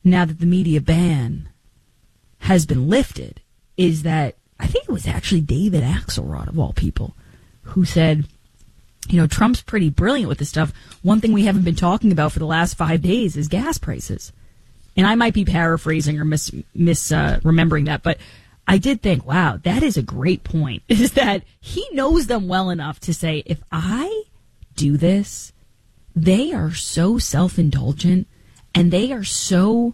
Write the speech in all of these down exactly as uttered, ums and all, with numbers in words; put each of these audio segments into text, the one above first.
now that the media ban has been lifted is that I think it was actually David Axelrod, of all people, who said, you know, Trump's pretty brilliant with this stuff. One thing we haven't been talking about for the last five days is gas prices. And I might be paraphrasing or mis, mis uh, remembering that, but I did think, wow, that is a great point, is that he knows them well enough to say, if I do this, they are so self-indulgent and they are so,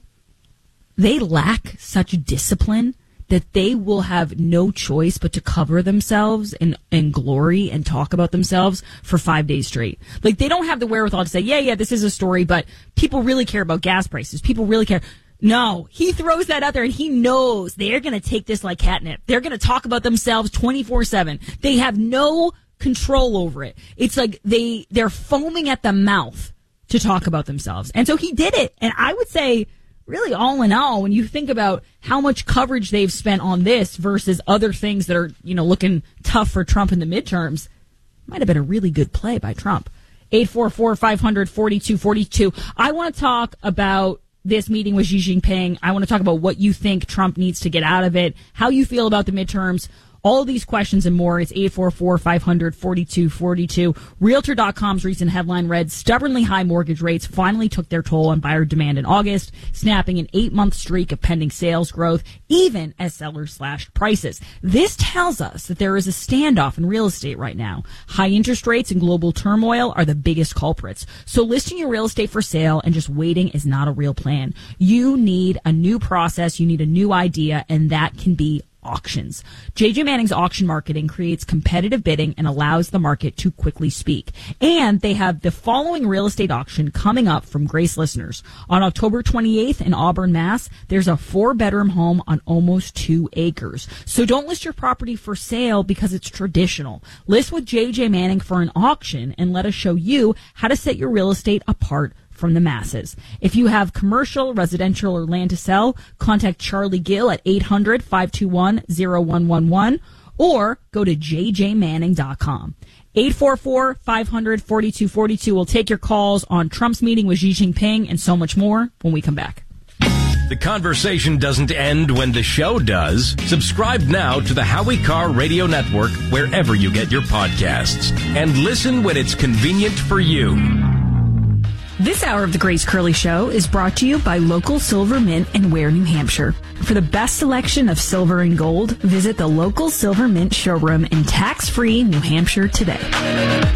they lack such discipline that they will have no choice but to cover themselves in, in glory and talk about themselves for five days straight. Like, they don't have the wherewithal to say, yeah, yeah, this is a story, but people really care about gas prices. People really care. No, he throws that out there and he knows they're going to take this like catnip. They're going to talk about themselves twenty-four seven. They have no control over it. It's like they, they're foaming at the mouth to talk about themselves. And so he did it. And I would say, really, all in all, when you think about how much coverage they've spent on this versus other things that are, you know, looking tough for Trump in the midterms, might have been a really good play by Trump. eight four four, five hundred, forty-two forty-two. I want to talk about this meeting with Xi Jinping. I want to talk about what you think Trump needs to get out of it, how you feel about the midterms. All these questions and more. It's eight four four, five hundred, forty-two forty-two. Realtor dot com's recent headline read, stubbornly high mortgage rates finally took their toll on buyer demand in August, snapping an eight-month streak of pending sales growth, even as sellers slashed prices. This tells us that there is a standoff in real estate right now. High interest rates and global turmoil are the biggest culprits. So listing your real estate for sale and just waiting is not a real plan. You need a new process. You need a new idea, and that can be auctions. J J Manning's auction marketing creates competitive bidding and allows the market to quickly speak. And they have the following real estate auction coming up from Grace listeners. On October twenty-eighth in Auburn, Mass, there's a four-bedroom home on almost two acres. So don't list your property for sale because it's traditional. List with J J Manning for an auction and let us show you how to set your real estate apart from the masses. If you have commercial, residential, or land to sell, contact Charlie Gill at eight hundred, five two one, zero one one one or go to j j manning dot com. eight four four, five hundred, forty-two forty-two. We'll take your calls on Trump's meeting with Xi Jinping and so much more when we come back. The conversation doesn't end when the show does. Subscribe now to the Howie Carr Radio Network wherever you get your podcasts and listen when it's convenient for you. This hour of the Grace Curley Show is brought to you by Local Silver Mint in Ware, New Hampshire. For the best selection of silver and gold, visit the Local Silver Mint showroom in tax-free New Hampshire today.